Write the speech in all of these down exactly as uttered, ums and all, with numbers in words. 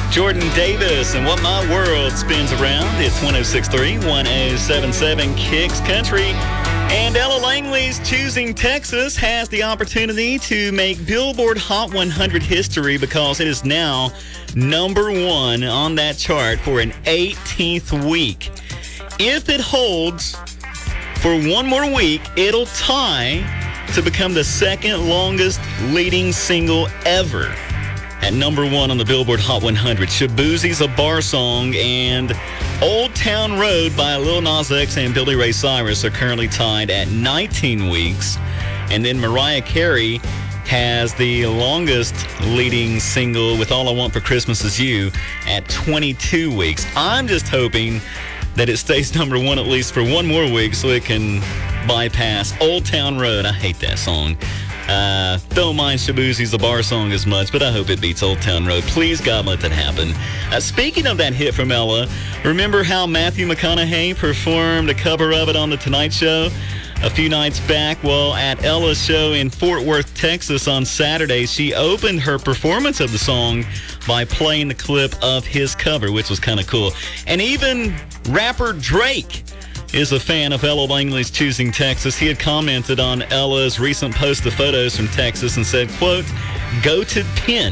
Jordan Davis and What My World Spins Around. It's one oh six point three, one oh seven point seven Kicks Country. And Ella Langley's Choosing Texas has the opportunity to make Billboard Hot one hundred history because it is now number one on that chart for an eighteenth week. If it holds for one more week, it'll tie to become the second longest leading single ever at number one on the Billboard Hot one hundred. Shaboozie's a bar song, and Old Town Road by Lil Nas X and Billy Ray Cyrus are currently tied at nineteen weeks. And then Mariah Carey has the longest leading single with All I Want for Christmas Is You at twenty-two weeks. I'm just hoping that it stays number one at least for one more week so it can bypass Old Town Road. I hate that song. Uh, don't mind Shaboozie's The Bar Song as much, but I hope it beats Old Town Road. Please, God, let that happen. Uh, speaking of that hit from Ella, remember how Matthew McConaughey performed a cover of it on The Tonight Show a few nights back? Well, at Ella's show in Fort Worth, Texas on Saturday, she opened her performance of the song by playing the clip of his cover, which was kind of cool. And even rapper Drake is a fan of Ella Langley's Choosing Texas. He had commented on Ella's recent post of photos from Texas and said, quote, "Goated pin."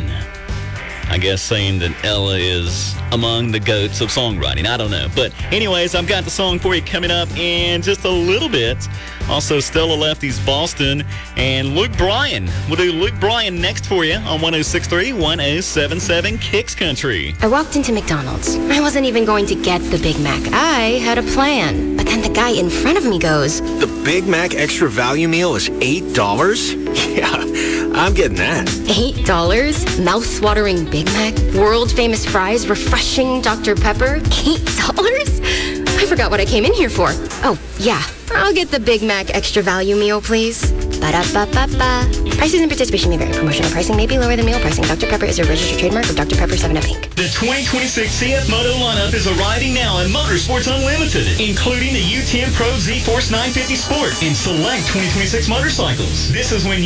I guess saying that Ella is among the goats of songwriting. I don't know. But anyways, I've got the song for you coming up in just a little bit. Also, Stella Lefty's Boston and Luke Bryan. We'll do Luke Bryan next for you on one oh six point three, one oh seven point seven Kicks Country. I walked into McDonald's. I wasn't even going to get the Big Mac. I had a plan. But then the guy in front of me goes, "The Big Mac Extra Value Meal is eight dollars? Yeah, I'm getting that." eight dollars? Mouth-watering Big Mac? World-famous fries? Refreshing Doctor Pepper? eight dollars? I forgot what I came in here for. Oh, yeah. I'll get the Big Mac Extra Value Meal, please. Ba-da-ba-ba-ba. Prices and participation may vary. Promotional pricing may be lower than meal pricing. Doctor Pepper is a registered trademark of Doctor Pepper seven up Incorporated. The twenty twenty-six C F Moto lineup is arriving now at Motorsports Unlimited, including the U ten Pro Z-Force nine fifty Sport and select twenty twenty-six motorcycles. This is when